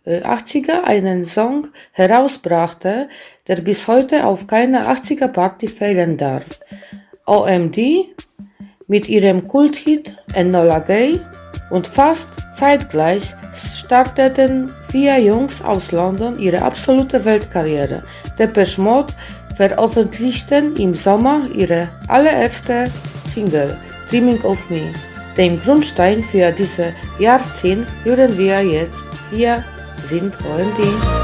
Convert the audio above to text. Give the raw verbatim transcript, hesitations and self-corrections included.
achtziger einen Song herausbrachte, der bis heute auf keiner achtziger-Party fehlen darf. O M D mit ihrem Kulthit Enola Gay und fast zeitgleich starteten vier Jungs aus London ihre absolute Weltkarriere. Depeche Mode veröffentlichten im Sommer ihre allererste Single Dreaming of Me. Den Grundstein für dieses Jahrzehnt hören wir jetzt. Hier sind O M D.